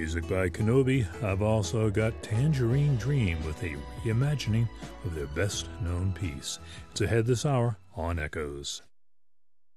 music by Kenobi. I've also got Tangerine Dream with a reimagining of their best known piece. It's ahead this hour on Echoes.